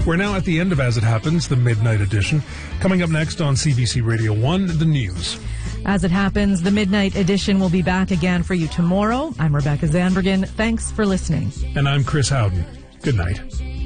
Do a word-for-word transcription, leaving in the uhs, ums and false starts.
We're now at the end of As It Happens, the Midnight Edition. Coming up next on C B C Radio one, the news. As It Happens, the Midnight Edition will be back again for you tomorrow. I'm Rebecca Zandbergen. Thanks for listening. And I'm Chris Howden. Good night.